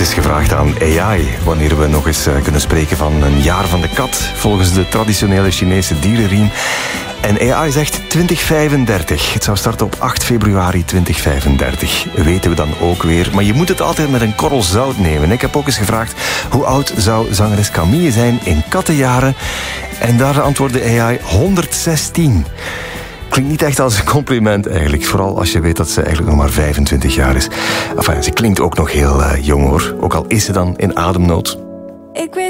is gevraagd aan AI wanneer we nog eens kunnen spreken van een jaar van de kat volgens de traditionele Chinese dierenriem. En AI zegt 2035. Het zou starten op 8 februari 2035. Weten we dan ook weer. Maar je moet het altijd met een korrel zout nemen. Ik heb ook eens gevraagd hoe oud zou zangeres Camille zijn in kattenjaren. En daar antwoordde AI 116. Klinkt niet echt als een compliment eigenlijk. Vooral als je weet dat ze eigenlijk nog maar 25 jaar is. Enfin, ze klinkt ook nog heel jong hoor. Ook al is ze dan in ademnood. Ik weet